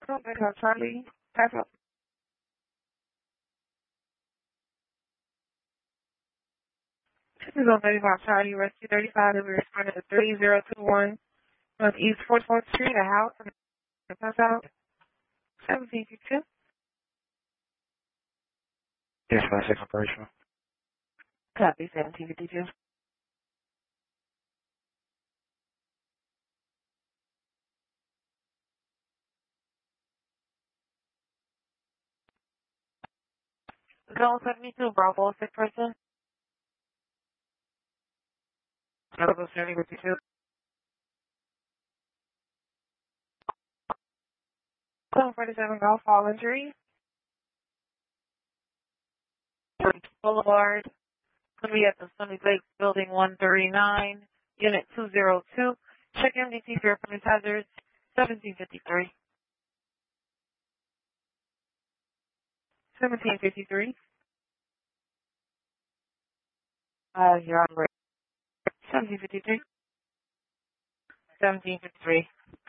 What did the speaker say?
November Charlie, pass up. This is on 35 Charlie, Rescue 35, and we responded to 3021 Northeast 44th Street, a house, and pass out 1752. Yes, 5-6 operational. Copy, 1752. Zone 72, Bravo, sick person. Bravo, 72. Zone 47, Golf, fall injury. Boulevard. Going to be at the Sunny Lake Building 139, Unit 202. Check MDT for your hazards, 1753. 1753. You're on break. 1753. 1753.